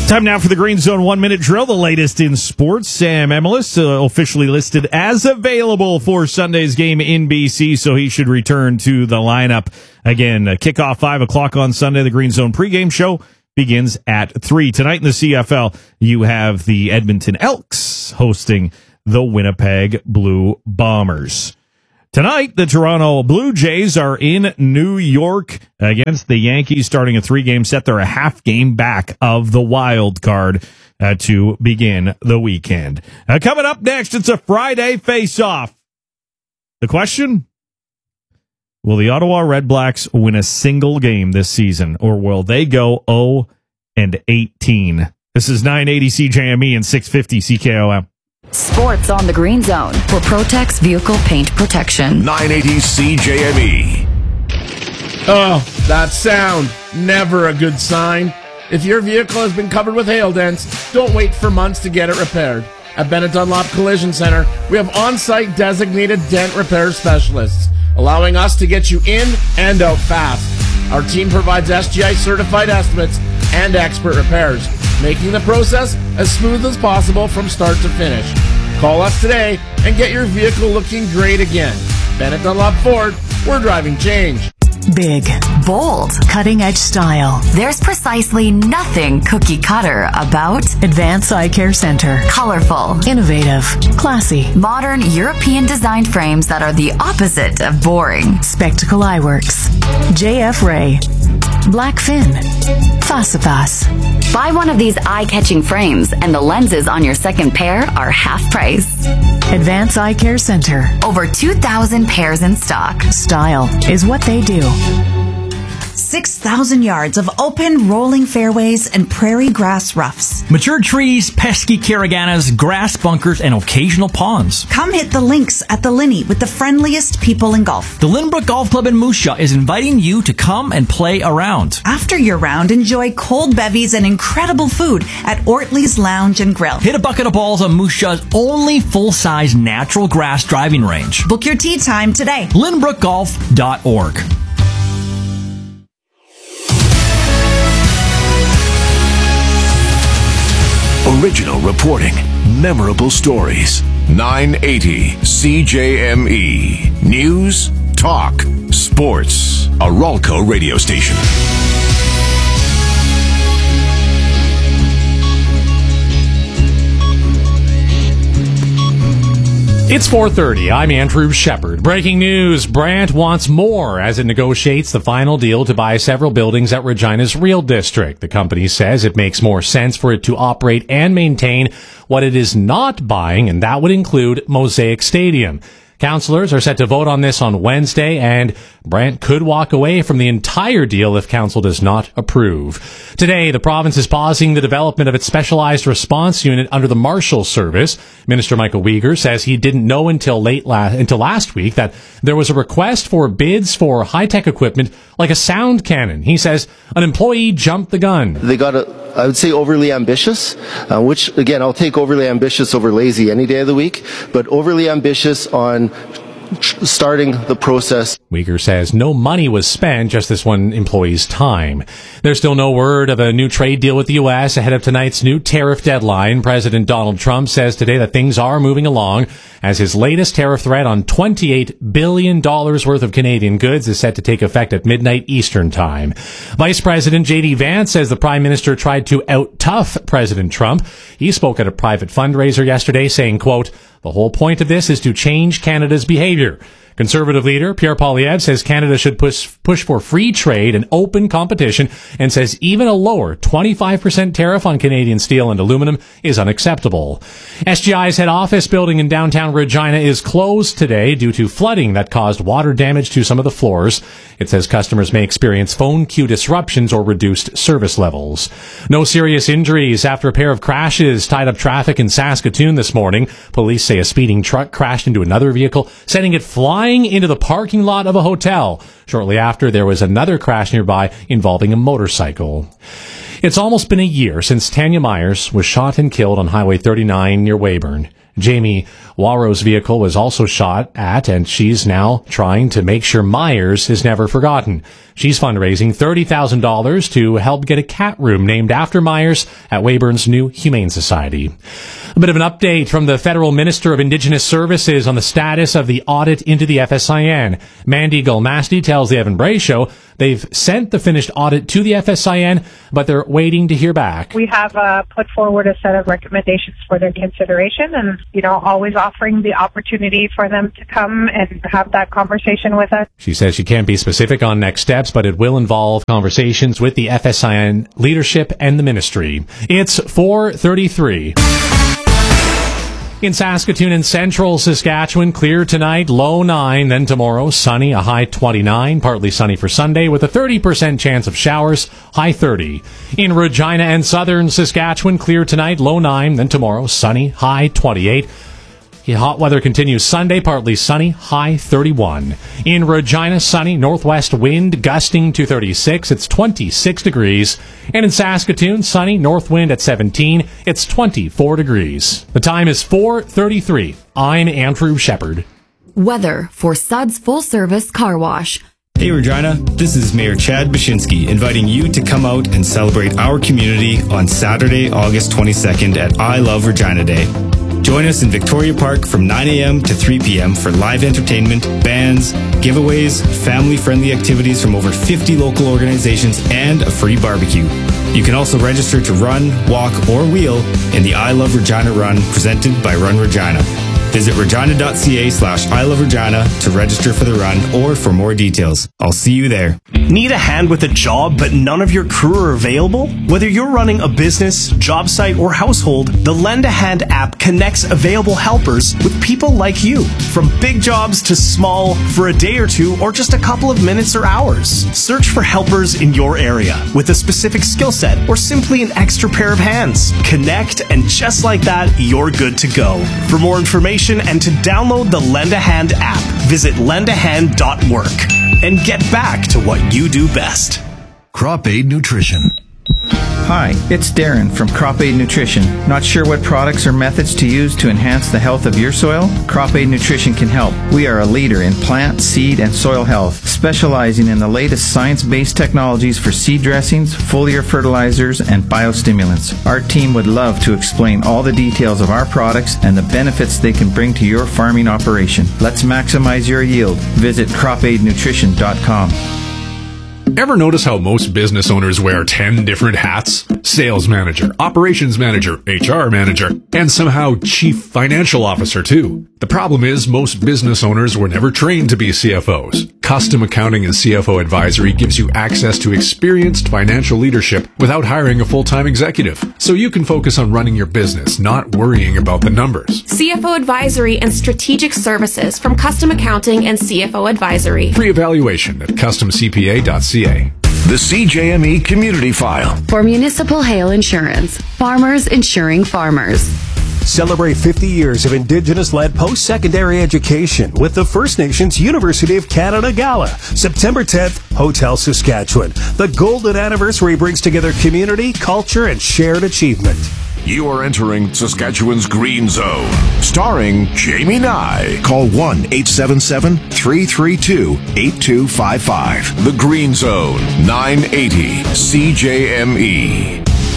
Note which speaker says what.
Speaker 1: Time now for the Green Zone 1-minute drill, the latest in sports. Sam Emilus, officially listed as available for Sunday's game in BC, so he should return to the lineup. Again, kickoff 5 o'clock on Sunday. The Green Zone pregame show begins at 3. Tonight in the CFL, you have the Edmonton Elks hosting the Winnipeg Blue Bombers. Tonight, the Toronto Blue Jays are in New York against the Yankees, starting a 3-game set. They're a half game back of the wild card to begin the weekend. Coming up next, it's a Friday face-off. The question? Will the Ottawa Redblacks win a single game this season, or will they go 0-18? This is 980 CJME and 650 CKOM.
Speaker 2: Sports on the Green Zone for Protex Vehicle Paint Protection.
Speaker 3: 980 CJME.
Speaker 4: Oh, that sound. Never a good sign. If your vehicle has been covered with hail dents, don't wait for months to get it repaired. At Bennett Dunlop Collision Center, we have on-site designated dent repair specialists, allowing us to get you in and out fast. Our team provides SGI-certified estimates and expert repairs, making the process as smooth as possible from start to finish. Call us today and get your vehicle looking great again. Bennett Dunlop Ford, we're driving change.
Speaker 5: Big,
Speaker 2: Bold.
Speaker 5: cutting-edge style.
Speaker 2: There's precisely nothing cookie cutter about
Speaker 5: Advanced Eye Care Center.
Speaker 2: colorful,
Speaker 5: Innovative, classy.
Speaker 2: modern European designed frames that are the opposite of boring.
Speaker 5: Spectacle Eyeworks. JF Ray. Blackfin. Fasifas.
Speaker 2: Buy one of these eye-catching frames and the lenses on your second pair are half price.
Speaker 5: Advanced Eye Care Center.
Speaker 2: Over 2,000 pairs in stock.
Speaker 5: Style is what they do.
Speaker 6: 6,000 yards of open, rolling fairways and prairie grass roughs.
Speaker 7: Mature trees, pesky caraganas, grass bunkers, and occasional ponds.
Speaker 6: Come hit the links at the Linney with the friendliest people in golf.
Speaker 7: The Lynbrook Golf Club in Moose Jaw is inviting you to come and play around.
Speaker 6: After your round, enjoy cold bevies and incredible food at Ortley's Lounge and Grill.
Speaker 7: Hit a bucket of balls on Moose Jaw's only full-size natural grass driving range.
Speaker 6: Book your tee time today.
Speaker 7: LynbrookGolf.org.
Speaker 3: Original reporting, memorable stories. 980 CJME. News, talk, sports. A Ralco radio station.
Speaker 8: It's 4:30. I'm Andrew Shepard. Breaking news. Brant wants more as it negotiates the final deal to buy several buildings at Regina's Real District. The company says it makes more sense for it to operate and maintain what it is not buying, and that would include Mosaic Stadium. Councillors are set to vote on this on Wednesday, and Brant could walk away from the entire deal if council does not approve. Today, the province is pausing the development of its specialized response unit under the Marshal Service. Minister Michael Uyghur says he didn't know until last week that there was a request for bids for high-tech equipment like a sound cannon. He says an employee jumped the gun.
Speaker 9: They got I would say overly ambitious, which again, I'll take overly ambitious over lazy any day of the week, but overly ambitious on starting the process.
Speaker 8: Uyghur says no money was spent, just this one employee's time. There's still no word of a new trade deal with the U.S. ahead of tonight's new tariff deadline. President Donald Trump says today that things are moving along as his latest tariff threat on $28 billion worth of Canadian goods is set to take effect at midnight Eastern Time. Vice President J.D. Vance says the Prime Minister tried to out-tough President Trump. He spoke at a private fundraiser yesterday saying, quote, "The whole point of this is to change Canada's behavior." Conservative leader Pierre Poilievre says Canada should push for free trade and open competition, and says even a lower 25% tariff on Canadian steel and aluminum is unacceptable. SGI's head office building in downtown Regina is closed today due to flooding that caused water damage to some of the floors. It says customers may experience phone queue disruptions or reduced service levels. No serious injuries after a pair of crashes tied up traffic in Saskatoon this morning. Police say a speeding truck crashed into another vehicle, sending it flying into the parking lot of a hotel. Shortly after, there was another crash nearby involving a motorcycle. It's almost been a year since Tanya Myers was shot and killed on Highway 39 near Weyburn. Jamie Warro's vehicle was also shot at, and she's now trying to make sure Myers is never forgotten. She's fundraising $30,000 to help get a cat room named after Myers at Weyburn's new Humane Society. A bit of an update from the Federal Minister of Indigenous Services on the status of the audit into the FSIN. Mandy Gulmasti tells the Evan Bray Show they've sent the finished audit to the FSIN, but they're waiting to hear back.
Speaker 10: We have put forward a set of recommendations for their consideration and, always offering the opportunity for them to come and have that conversation with us.
Speaker 8: She says she can't be specific on next steps, but it will involve conversations with the FSIN leadership and the ministry. It's 4:33. In Saskatoon and central Saskatchewan, clear tonight, low 9. Then tomorrow, sunny, a high 29. Partly sunny for Sunday with a 30% chance of showers, high 30. In Regina and southern Saskatchewan, clear tonight, low 9. Then tomorrow, sunny, high 28. Hot weather continues Sunday, partly sunny, high 31. In Regina, sunny, northwest wind gusting to 36. It's 26 degrees. And in Saskatoon, sunny, north wind at 17. It's 24 degrees. The time is 4:33. I'm Andrew Shepard.
Speaker 2: Weather for Suds Full Service Car Wash.
Speaker 11: Hey Regina, this is Mayor Chad Bashinsky inviting you to come out and celebrate our community on Saturday, August 22nd at I Love Regina Day. Join us in Victoria Park from 9 a.m. to 3 p.m. for live entertainment, bands, giveaways, family-friendly activities from over 50 local organizations, and a free barbecue. You can also register to run, walk, or wheel in the I Love Regina Run presented by Run Regina. Visit regina.ca/I Love Regina to register for the run or for more details. I'll see you there.
Speaker 12: Need a hand with a job but none of your crew are available? Whether you're running a business, job site, or household, the Lend a Hand app connects available helpers with people like you. From big jobs to small, for a day or two, or just a couple of minutes or hours. Search for helpers in your area with a specific skill set or simply an extra pair of hands. Connect, and just like that, you're good to go. For more information and to download the Lend a Hand app, visit lendahand.work and get back to what you do best.
Speaker 3: Crop Aid Nutrition.
Speaker 13: Hi, it's Darren from Crop Aid Nutrition. Not sure what products or methods to use to enhance the health of your soil? Crop Aid Nutrition can help. We are a leader in plant, seed, and soil health, specializing in the latest science-based technologies for seed dressings, foliar fertilizers, and biostimulants. Our team would love to explain all the details of our products and the benefits they can bring to your farming operation. Let's maximize your yield. Visit cropaidnutrition.com.
Speaker 14: Ever notice how most business owners wear 10 different hats? Sales manager, operations manager, HR manager, and somehow chief financial officer too. The problem is most business owners were never trained to be CFOs. Custom Accounting and CFO Advisory gives you access to experienced financial leadership without hiring a full-time executive. So you can focus on running your business, not worrying about the numbers.
Speaker 15: CFO Advisory and Strategic Services from Custom Accounting and CFO Advisory.
Speaker 14: Free evaluation at customcpa.ca.
Speaker 3: The CJME Community File.
Speaker 2: For Municipal Hail Insurance, farmers insuring farmers.
Speaker 16: Celebrate 50 years of Indigenous-led post-secondary education with the First Nations University of Canada Gala, September 10th, Hotel Saskatchewan. The golden anniversary brings together community, culture, and shared achievement.
Speaker 3: You are entering Saskatchewan's Green Zone. Starring Jamie Nye. Call 1-877-332-8255. The Green Zone, 980 CJME.